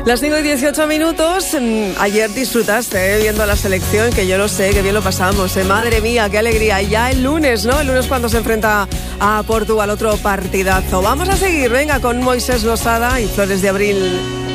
Las 5:18. Ayer disfrutaste viendo la selección, que yo lo sé, que bien lo pasamos. Madre mía, qué alegría. Y ya el lunes, ¿no? El lunes cuando se enfrenta a Portugal, otro partidazo. Vamos a seguir, venga, con Moisés Losada y Flores de Abril.